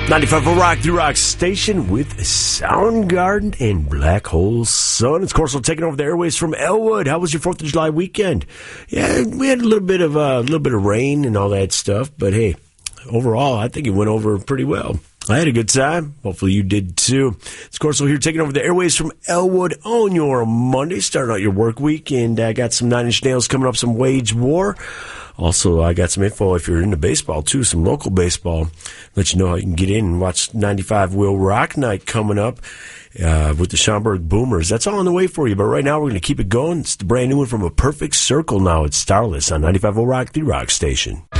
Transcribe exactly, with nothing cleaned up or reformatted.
ninety-five point oh Rock, the Rock Station with Soundgarden and Black Hole Sun. It's Corso taking over the airways from Elwood. How was your fourth of July weekend? Yeah, we had a little bit of uh, a little bit of rain and all that stuff, but hey, overall, I think it went over pretty well. I had a good time. Hopefully you did too. It's Corso here taking over the airways from Elwood on your Monday, starting out your work week, and I uh, got some Nine Inch Nails coming up, some Wage War. Also, I got some info if you're into baseball, too, some local baseball. Let you know how you can get in and watch ninety-five Will Rock Night coming up uh, with the Schaumburg Boomers. That's all on the way for you, but right now we're going to keep it going. It's the brand new one from A Perfect Circle now. It's Starless on ninety-five point oh Rock, the Rock Station.